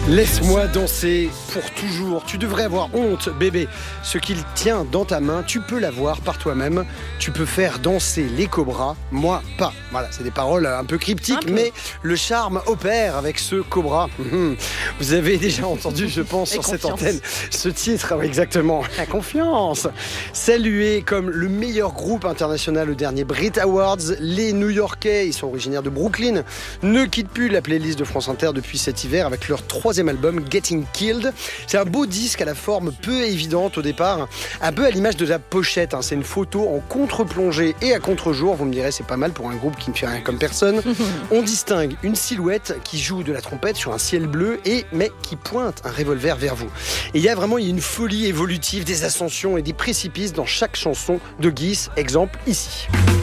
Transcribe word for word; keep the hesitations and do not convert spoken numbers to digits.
Laisse-moi danser pour toujours. Tu devrais avoir honte, bébé. Ce qu'il tient dans ta main, tu peux l'avoir par toi-même. Tu peux faire danser les cobras, moi pas. Voilà, c'est des paroles un peu cryptiques, un peu. Mais le charme opère avec ce cobra. Vous avez déjà entendu, je pense, sur cette antenne, ce titre, exactement, la confiance. Salué comme le meilleur groupe international au dernier Brit Awards, les New-Yorkais, ils sont originaires de Brooklyn, ne quittent plus la playlist de France Inter depuis cet hiver avec leur troisième album Getting Killed. C'est un beau disque à la forme peu évidente au départ, un peu à l'image de la pochette, hein. C'est une photo en contre-plongée et à contre-jour. Vous me direz, c'est pas mal pour un groupe qui ne fait rien comme personne. On distingue une silhouette qui joue de la trompette sur un ciel bleu et mais qui pointe un revolver vers vous. Et il y a vraiment il y a une folie évolutive, des ascensions et des précipices dans chaque chanson de Guis. Exemple ici.